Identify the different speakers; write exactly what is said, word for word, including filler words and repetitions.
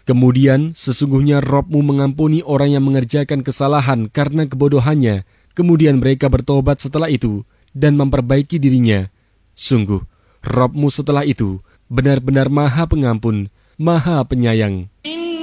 Speaker 1: Kemudian, sesungguhnya Rabb-Mu mengampuni orang yang mengerjakan kesalahan karena kebodohannya, kemudian mereka bertobat setelah itu dan memperbaiki dirinya. Sungguh, Rabb-Mu setelah itu benar-benar Maha Pengampun, Maha Penyayang.